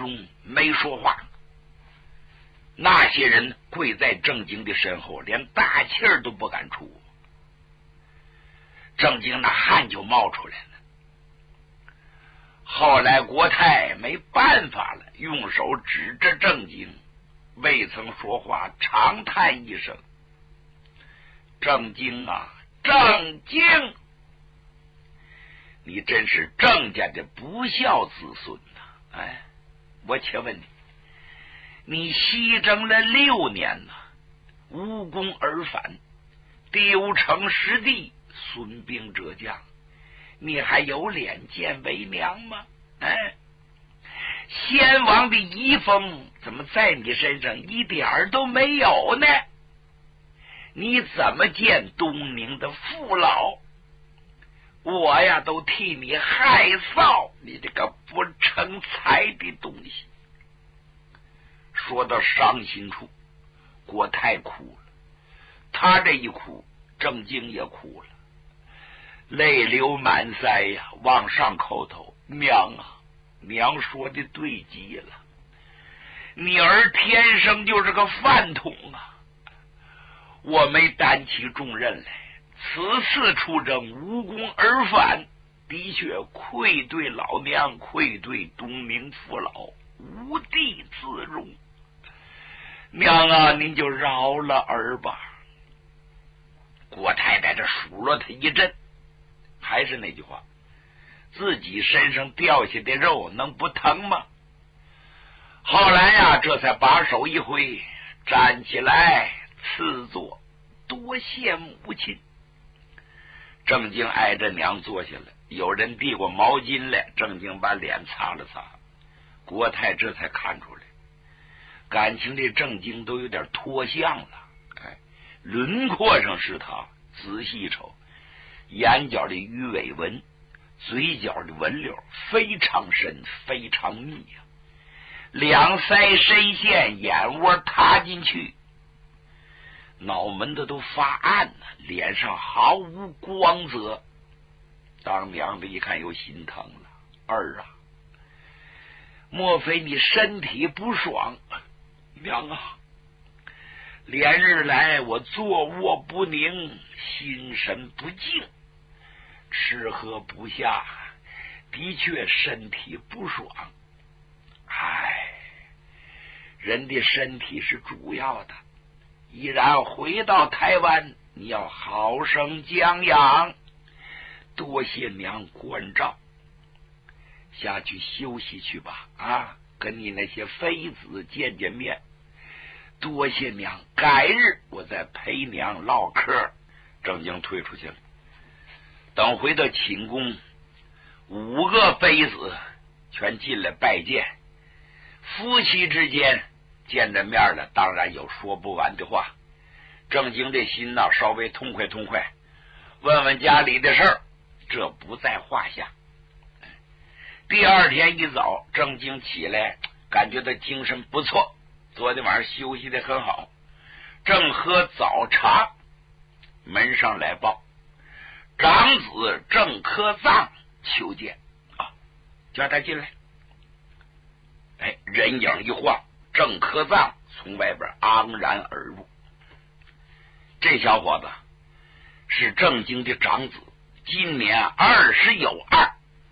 中没说话。那些人跪在郑经的身后，连大气儿都不敢出。郑经那汗就冒出来了。后来国泰没办法了，用手指着郑经，未曾说话，长叹一声：“郑经啊，郑经，你真是郑家的不孝子孙呐！哎，我且问你，你西征了6年呐，无功而返，丢城失地，损兵折将，你还有脸见为娘吗？哎，先王的遗风怎么在你身上一点都没有呢？你怎么见东宁的父老？我呀都替你害臊，你这个不成才的东西。”说到伤心处，国泰哭了，他这一哭，郑经也哭了，泪流满腮呀，往上叩头：“娘啊，娘说的对极了，你儿天生就是个饭桶啊！我没担起重任来，此次出征无功而返，的确愧对老娘，愧对东宁父老，无地自容。娘啊，您就饶了儿吧。”郭太太这数落他一阵，还是那句话，自己身上掉下的肉能不疼吗？后来呀，这才把手一挥，站起来赐座，多谢母亲。郑经挨着娘坐下了，有人递过毛巾来，郑经把脸擦了擦。国泰这才看出来，感情这郑经都有点脱相了。哎，轮廓上是他，仔细一瞅，眼角的鱼尾纹，嘴角的纹柳非常深，非常密啊。两腮深陷，眼窝塌进去，脑门子都发暗了，脸上毫无光泽。当娘的一看又心疼了：“儿啊，莫非你身体不爽？”“娘啊，连日来我坐卧不宁，心神不静，吃喝不下，的确身体不爽。哎，人的身体是主要的，依然回到台湾，你要好生将养，多谢娘关照。下去休息去吧，啊，跟你那些妃子见见面。多谢娘，改日我再陪娘唠嗑。”郑经退出去了。等回到寝宫，5个妃子全进来拜见。夫妻之间见着面了，当然有说不完的话。郑经这心呐，稍微痛快痛快，问问家里的事儿，这不在话下。第二天一早，郑经起来，感觉到精神不错，昨天晚上休息的很好，正喝早茶，门上来报，长子郑科臧求见啊，叫他进来。哎，人影一晃，郑科臧从外边昂然而入。这小伙子是郑经的长子，今年20有2，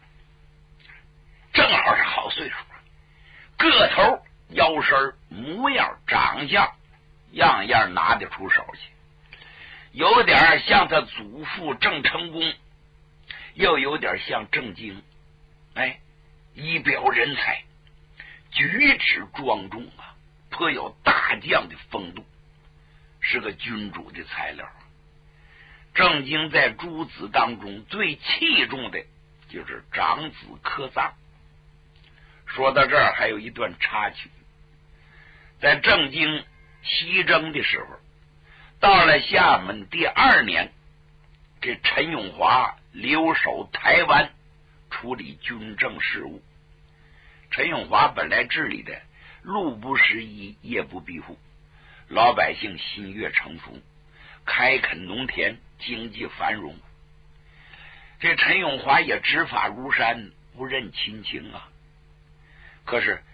正好是好岁数，个头、腰身、模样、长相，样样拿得出手去，有点像他祖父郑成功，又有点像郑经。哎，仪表人才，举止庄重啊，颇有大将的风度，是个君主的材料。郑经在诸子当中最器重的就是长子科臧。说到这儿，还有一段插曲。在郑经西征的时候，到了厦门第2年，这陈永华留守台湾，处理军政事务。陈永华本来治理的路不拾遗，夜不闭户，老百姓心悦诚服，开垦农田，经济繁荣。这陈永华也执法如山，不认亲情啊。可是